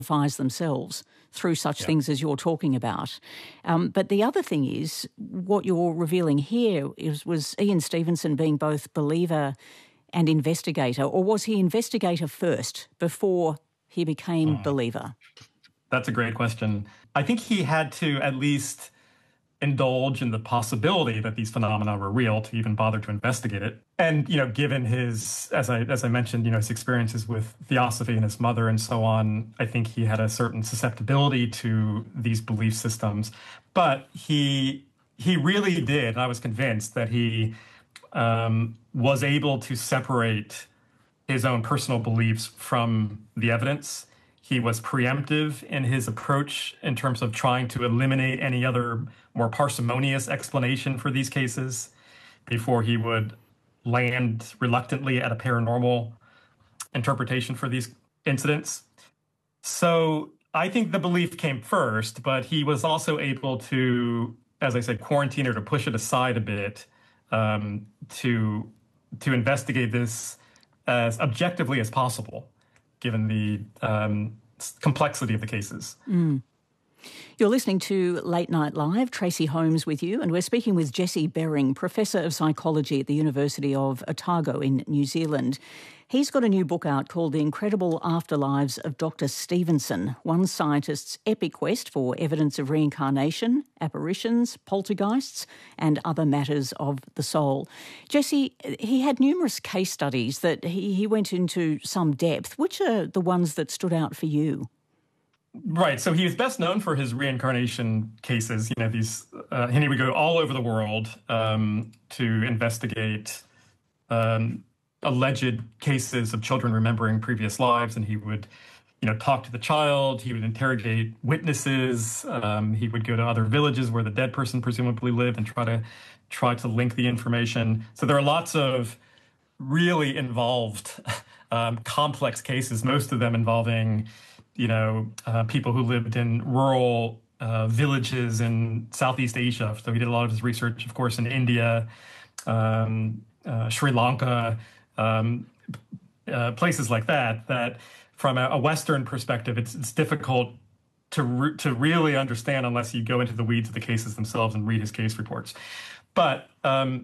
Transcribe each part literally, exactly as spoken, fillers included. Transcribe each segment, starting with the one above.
justifies themselves through such Yeah. things as you're talking about. Um, but the other thing is, what you're revealing here is, was Ian Stevenson being both believer and investigator, or was he investigator first before he became Oh. believer? That's a great question. I think he had to at least indulge in the possibility that these phenomena were real to even bother to investigate it. And, you know, given his, as I as I mentioned, you know, his experiences with theosophy and his mother and so on, I think he had a certain susceptibility to these belief systems. But he he really did, and I was convinced that he um, was able to separate his own personal beliefs from the evidence. He was preemptive in his approach in terms of trying to eliminate any other more parsimonious explanation for these cases before he would land reluctantly at a paranormal interpretation for these incidents. So I think the belief came first, but he was also able to, as I said, quarantine or to push it aside a bit, um, to to investigate this as objectively as possible, given the um, complexity of the cases. Mm. You're listening to Late Night Live, Tracy Holmes with you, and we're speaking with Jesse Bering, Professor of Psychology at the University of Otago in New Zealand. He's got a new book out called The Incredible Afterlives of Doctor Stevenson, one scientist's epic quest for evidence of reincarnation, apparitions, poltergeists, and other matters of the soul. Jesse, he had numerous case studies that he, he went into some depth. Which are the ones that stood out for you? Right. So he was best known for his reincarnation cases. You know, these, uh, and he would go all over the world um, to investigate um, alleged cases of children remembering previous lives. And he would, you know, talk to the child. He would interrogate witnesses. Um, he would go to other villages where the dead person presumably lived and try to try to link the information. So there are lots of really involved, um, complex cases, most of them involving you know, uh, people who lived in rural uh, villages in Southeast Asia. So he did a lot of his research, of course, in India, um, uh, Sri Lanka, um, uh, places like that, that from a, a Western perspective, it's, it's difficult to, re- to really understand unless you go into the weeds of the cases themselves and read his case reports. But um,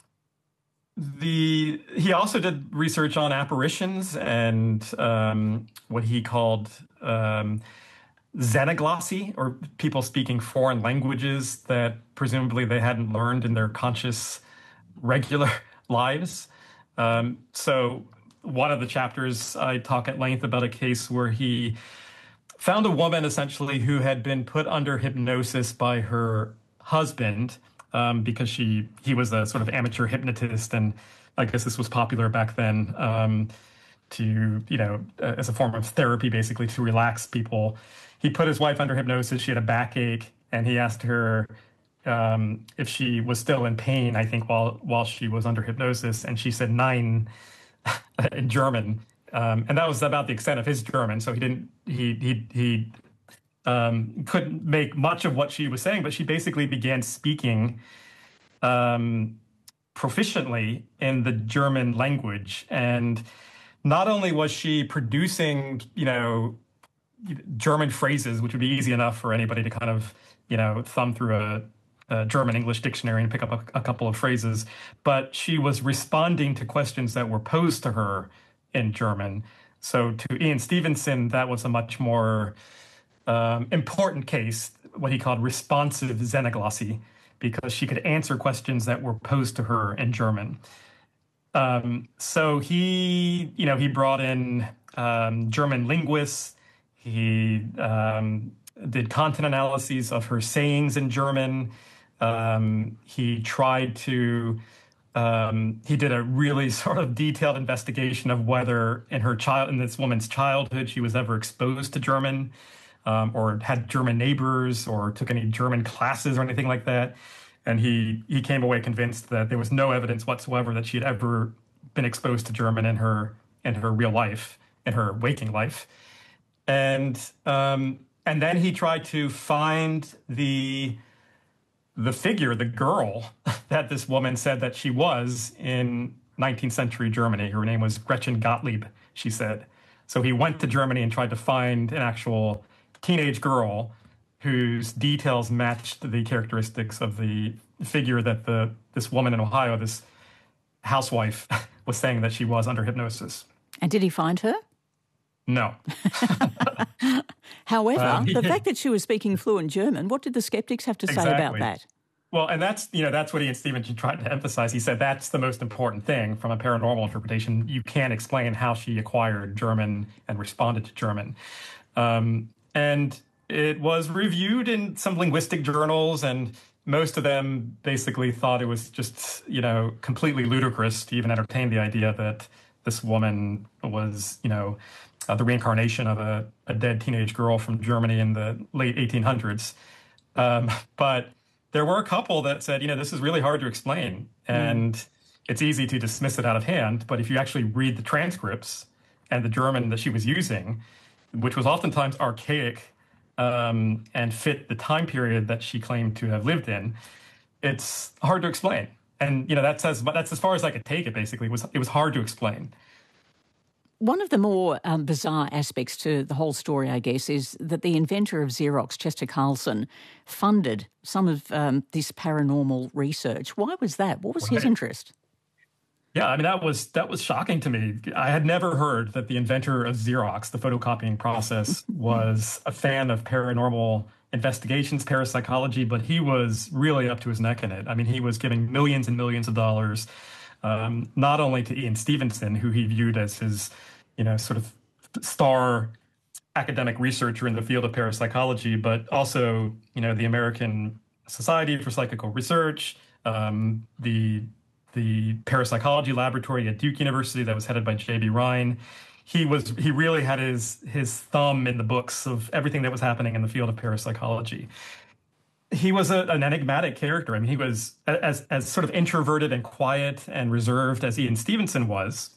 The he also did research on apparitions and um, what he called um, xenoglossy, or people speaking foreign languages that presumably they hadn't learned in their conscious, regular lives. Um, so one of the chapters, I talk at length about a case where he found a woman essentially who had been put under hypnosis by her husband. Um, because she he was a sort of amateur hypnotist, and I guess this was popular back then um, to, you know, uh, as a form of therapy, basically, to relax people. He put his wife under hypnosis. She had a backache, and he asked her um, if she was still in pain, I think, while while she was under hypnosis, and she said nein in German. Um, and that was about the extent of his German, so he didn't, he, he, he, Um, couldn't make much of what she was saying, but she basically began speaking um, proficiently in the German language. And not only was she producing, you know, German phrases, which would be easy enough for anybody to kind of, you know, thumb through a, a German English dictionary and pick up a, a couple of phrases, but she was responding to questions that were posed to her in German. So to Ian Stevenson, that was a much more Um, important case, what he called responsive xenoglossy, because she could answer questions that were posed to her in German. Um, so he, you know, he brought in um, German linguists. He um, did content analyses of her sayings in German. Um, he tried to, um, he did a really sort of detailed investigation of whether in her child, in this woman's childhood, she was ever exposed to German. Um, or had German neighbors, or took any German classes or anything like that. And he he came away convinced that there was no evidence whatsoever that she had ever been exposed to German in her in her real life, in her waking life. And um, and then he tried to find the the figure, the girl that this woman said that she was in nineteenth century Germany. Her name was Gretchen Gottlieb, she said. So he went to Germany and tried to find an actual teenage girl whose details matched the characteristics of the figure that the this woman in Ohio, this housewife, was saying that she was under hypnosis. And did he find her? No. However, um, the fact that she was speaking fluent German, what did the skeptics have to exactly. say about that? Well, and that's, you know, that's what Ian Stevenson tried to emphasize. He said that's the most important thing from a paranormal interpretation. You can't explain how she acquired German and responded to German. Um, and it was reviewed in some linguistic journals, and most of them basically thought it was just, you know, completely ludicrous to even entertain the idea that this woman was, you know, uh, the reincarnation of a, a dead teenage girl from Germany in the late eighteen hundreds. Um, but there were a couple that said, you know, this is really hard to explain, and mm. it's easy to dismiss it out of hand. But if you actually read the transcripts and the German that she was using, which was oftentimes archaic um, and fit the time period that she claimed to have lived in, it's hard to explain. And, you know, that's as, that's as far as I could take it, basically. It was, it was hard to explain. One of the more um, bizarre aspects to the whole story, I guess, is that the inventor of Xerox, Chester Carlson, funded some of um, this paranormal research. Why was that? What was right. his interest? Yeah, I mean, that was that was shocking to me. I had never heard that the inventor of Xerox, the photocopying process, was a fan of paranormal investigations, parapsychology, but he was really up to his neck in it. I mean, he was giving millions and millions of dollars, um, not only to Ian Stevenson, who he viewed as his, you know, sort of star academic researcher in the field of parapsychology, but also, you know, the American Society for Psychical Research, um, the the parapsychology laboratory at Duke University that was headed by J B Rhine. He was he really had his his thumb in the books of everything that was happening in the field of parapsychology. He was a, an enigmatic character. I mean, he was as as sort of introverted and quiet and reserved as Ian Stevenson was.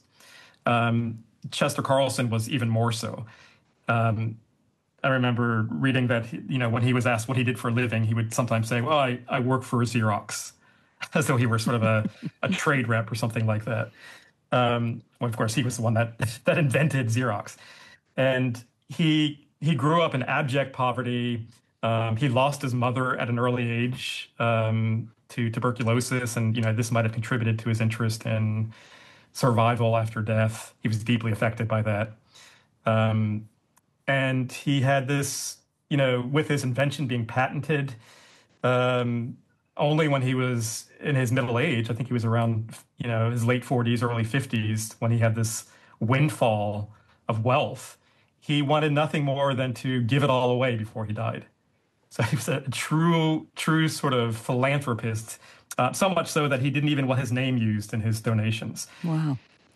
Um, Chester Carlson was even more so. Um, I remember reading that, you know, when he was asked what he did for a living, he would sometimes say, well, I, I work for Xerox, as though he were sort of a, a trade rep or something like that. Um, well, of course, he was the one that that invented Xerox. And he he grew up in abject poverty. Um, he lost his mother at an early age um, to tuberculosis. And, you know, this might have contributed to his interest in survival after death. He was deeply affected by that. Um, and he had this, you know, with his invention being patented, um, only when he was in his middle age. I think he was around, you know, his late forties, early fifties, when he had this windfall of wealth. He wanted nothing more than to give it all away before he died. So he was a true, true sort of philanthropist, uh, so much so that he didn't even want his name used in his donations. Wow.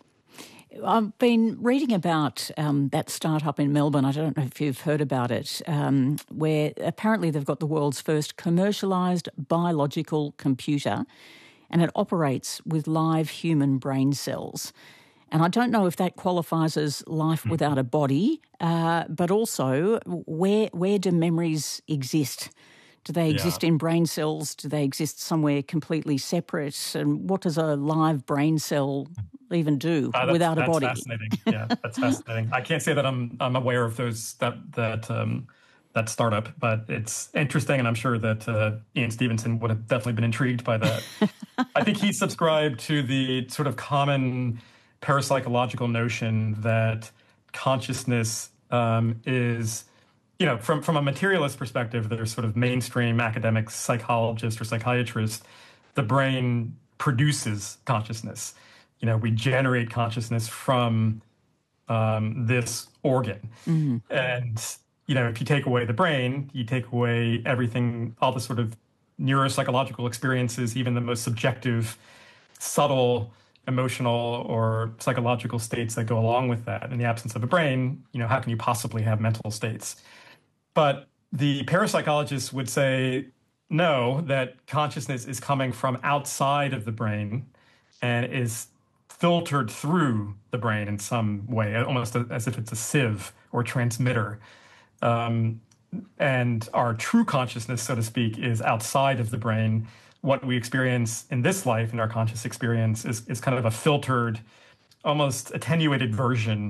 I've been reading about um, that startup in Melbourne. I don't know if you've heard about it, um, where apparently they've got the world's first commercialised biological computer, and it operates with live human brain cells. And I don't know if that qualifies as life without a body, uh, but also where where do memories exist? Do they exist yeah. in brain cells? Do they exist somewhere completely separate? And what does a live brain cell even do uh, without a body? That's fascinating. Yeah, that's fascinating. I can't say that I'm I'm aware of those that that um, that startup, but it's interesting, and I'm sure that uh, Ian Stevenson would have definitely been intrigued by that. I think he subscribed to the sort of common parapsychological notion that consciousness um, is, you know, from, from a materialist perspective, there's sort of mainstream academic psychologist or psychiatrist, the brain produces consciousness. You know, we generate consciousness from um, this organ. Mm-hmm. And, you know, if you take away the brain, you take away everything, all the sort of neuropsychological experiences, even the most subjective, subtle, emotional or psychological states that go along with that. In the absence of a brain, you know, how can you possibly have mental states? But the parapsychologists would say, no, that consciousness is coming from outside of the brain and is filtered through the brain in some way, almost as if it's a sieve or transmitter. Um, and our true consciousness, so to speak, is outside of the brain. What we experience in this life, in our conscious experience, is, is kind of a filtered, almost attenuated version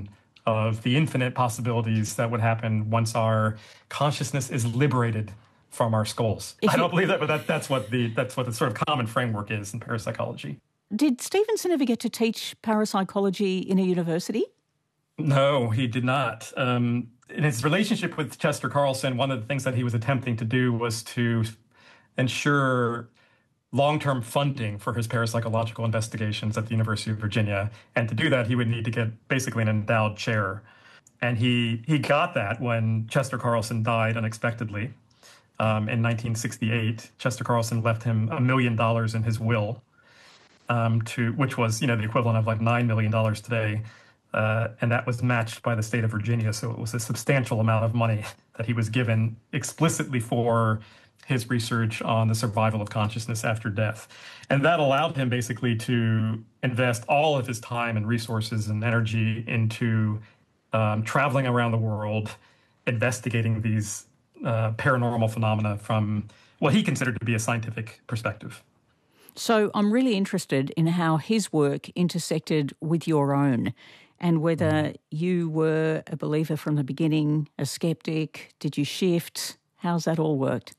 of the infinite possibilities that would happen once our consciousness is liberated from our skulls. If I don't you, believe that, but that, that's what the that's what the sort of common framework is in parapsychology. Did Stevenson ever get to teach parapsychology in a university? No, he did not. Um, in his relationship with Chester Carlson, one of the things that he was attempting to do was to ensure long-term funding for his parapsychological investigations at the University of Virginia. And to do that, he would need to get basically an endowed chair. And he he got that when Chester Carlson died unexpectedly. Um, in nineteen sixty-eight, Chester Carlson left him a million dollars in his will, um, to which was, you know, the equivalent of like nine million dollars today. Uh, and that was matched by the state of Virginia. So it was a substantial amount of money that he was given explicitly for his research on the survival of consciousness after death. And that allowed him basically to invest all of his time and resources and energy into um, traveling around the world, investigating these uh, paranormal phenomena from what he considered to be a scientific perspective. So I'm really interested in how his work intersected with your own, and whether you were a believer from the beginning, a skeptic. Did you shift? How's that all worked?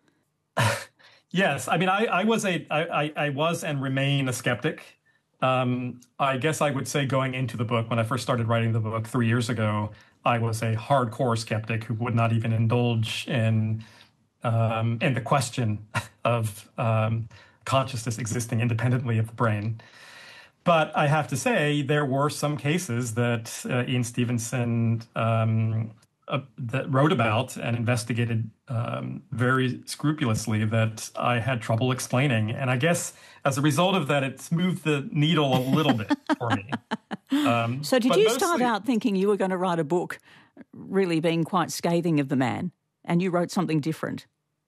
Yes, I mean, I, I was a, I, I was and remain a skeptic. Um, I guess I would say going into the book, when I first started writing the book three years ago, I was a hardcore skeptic who would not even indulge in um, in the question of um, consciousness existing independently of the brain. But I have to say, there were some cases that uh, Ian Stevenson um, uh, that wrote about and investigated um, very scrupulously that I had trouble explaining. And I guess as a result of that, it's moved the needle a little bit for me. Um, so did you mostly, start out thinking you were going to write a book really being quite scathing of the man, and you wrote something different?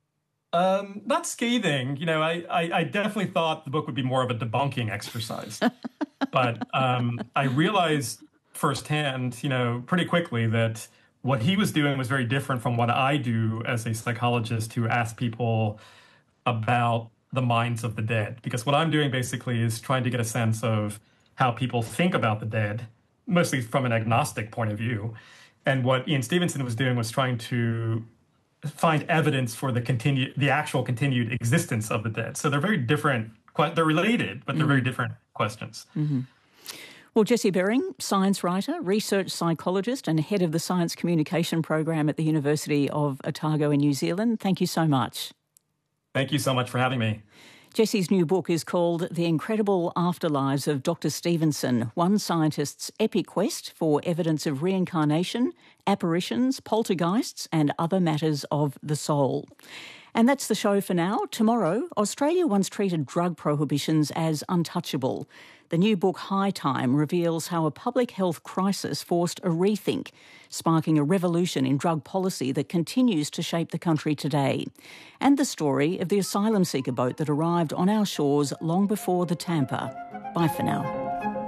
Um, not scathing. You know, I, I, I definitely thought the book would be more of a debunking exercise. But um, I realized firsthand, you know, pretty quickly that what he was doing was very different from what I do as a psychologist who asks people about the minds of the dead. Because what I'm doing basically is trying to get a sense of how people think about the dead, mostly from an agnostic point of view. And what Ian Stevenson was doing was trying to find evidence for the continue, the actual continued existence of the dead. So they're very different. They're related, but they're mm-hmm. very different questions. Mm-hmm. Well, Jesse Bering, science writer, research psychologist and head of the Science Communication Program at the University of Otago in New Zealand, thank you so much. Thank you so much for having me. Jesse's new book is called The Incredible Afterlives of Doctor Stevenson, one scientist's epic quest for evidence of reincarnation, apparitions, poltergeists and other matters of the soul. And that's the show for now. Tomorrow, Australia once treated drug prohibitions as untouchable. The new book High Time reveals how a public health crisis forced a rethink, sparking a revolution in drug policy that continues to shape the country today. And the story of the asylum seeker boat that arrived on our shores long before the Tampa. Bye for now.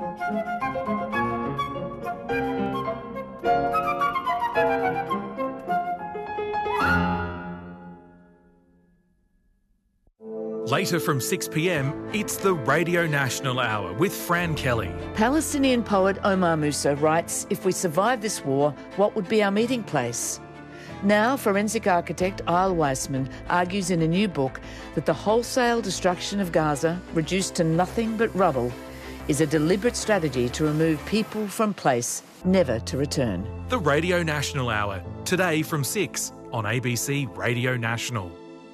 Later from six p m, it's the Radio National Hour with Fran Kelly. Palestinian poet Omar Musa writes, "If we survive this war, what would be our meeting place?" Now, forensic architect Isle Weissman argues in a new book that the wholesale destruction of Gaza, reduced to nothing but rubble, is a deliberate strategy to remove people from place, never to return. The Radio National Hour, today from six on A B C Radio National.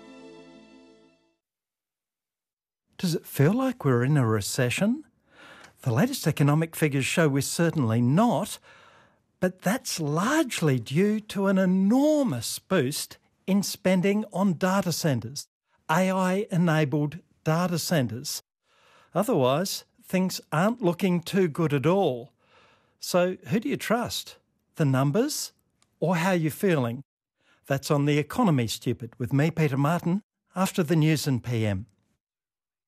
Does it feel like we're in a recession? The latest economic figures show we're certainly not, but that's largely due to an enormous boost in spending on data centres, A I-enabled data centres. Otherwise, things aren't looking too good at all. So who do you trust? The numbers or how you're feeling? That's on The Economy, Stupid, with me, Peter Martin, after the news and P M.